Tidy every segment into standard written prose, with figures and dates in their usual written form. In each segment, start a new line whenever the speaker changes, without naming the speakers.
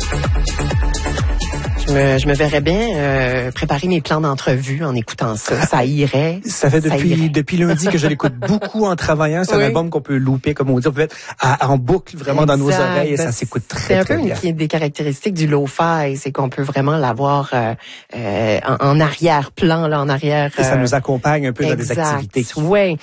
Je me verrais bien préparer mes plans d'entrevue en écoutant ça. Ça irait.
Ça fait depuis lundi que je l'écoute beaucoup en travaillant. C'est un album qu'on peut louper, comme on dit. On peut être en boucle vraiment dans nos oreilles et ça s'écoute très, très bien.
C'est un peu des caractéristiques du lo-fi, c'est qu'on peut vraiment l'avoir en arrière-plan, là, en arrière.
Et ça nous accompagne un peu dans des activités.
Oui.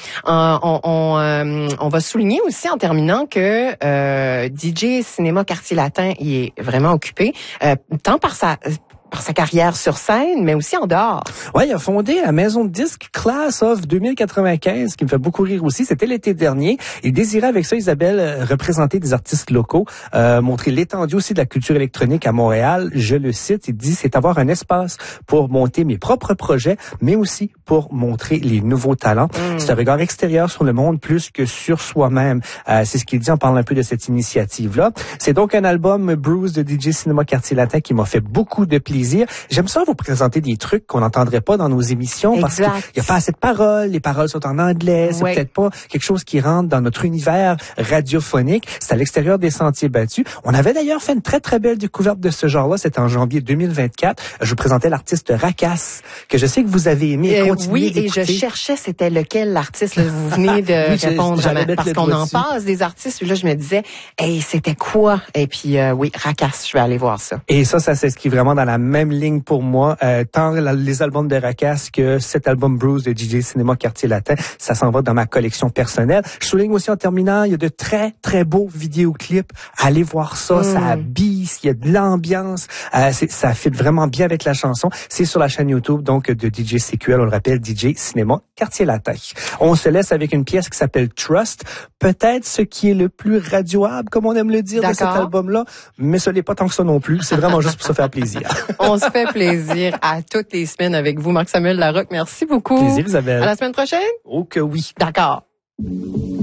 On va souligner aussi en terminant que DJ Cinéma Quartier Latin, il est vraiment occupé, tant par sa carrière sur scène, mais aussi en dehors.
Ouais, il a fondé la maison de disques Class of 2095, qui me fait beaucoup rire aussi. C'était l'été dernier. Il désirait avec ça, Isabelle, représenter des artistes locaux, montrer l'étendue aussi de la culture électronique à Montréal. Je le cite, il dit, c'est avoir un espace pour monter mes propres projets, mais aussi pour montrer les nouveaux talents. C'est un regard extérieur sur le monde plus que sur soi-même. C'est ce qu'il dit en parlant un peu de cette initiative-là. C'est donc un album Bruce de DJ Cinéma Quartier Latin qui m'a fait beaucoup de plaisir. J'aime ça vous présenter des trucs qu'on n'entendrait pas dans nos émissions parce qu'il n'y a pas assez de paroles, les paroles sont en anglais, c'est peut-être pas quelque chose qui rentre dans notre univers radiophonique, c'est à l'extérieur des sentiers battus. On avait d'ailleurs fait une très très belle découverte de ce genre-là, c'était en janvier 2024. Je vous présentais l'artiste Rakas, que je sais que vous avez aimé et continuez d'écouter.
Et je cherchais c'était lequel l'artiste, là, vous venez de répondre parce qu'on en passe des artistes, là je me disais, hey, c'était quoi? Et puis oui, Rakas, je vais aller voir ça.
Et ça s'inscrit vraiment dans la même ligne pour moi, tant les albums de Rakas que cet album Bruce de DJ Cinéma Quartier Latin, ça s'en va dans ma collection personnelle. Je souligne aussi en terminant, il y a de très très beaux vidéoclips. Allez voir ça, ça habille, il y a de l'ambiance, ça fit vraiment bien avec la chanson. C'est sur la chaîne YouTube donc de DJ CQL, on le rappelle, DJ Cinéma Quartier Latin. On se laisse avec une pièce qui s'appelle Trust, peut-être ce qui est le plus radioable, comme on aime le dire, de cet album-là, mais ce n'est pas tant que ça non plus. C'est vraiment juste pour se faire plaisir.
On se fait plaisir à toutes les semaines avec vous, Marc-Samuel Larocque. Merci beaucoup.
Plaisir, Isabelle.
À la semaine prochaine?
Oh que oui.
D'accord.